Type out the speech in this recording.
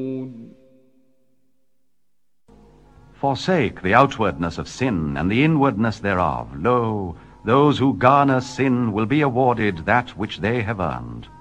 Forsake the outwardness of sin and the inwardness thereof. Lo, those who garner sin will be awarded that which they have earned.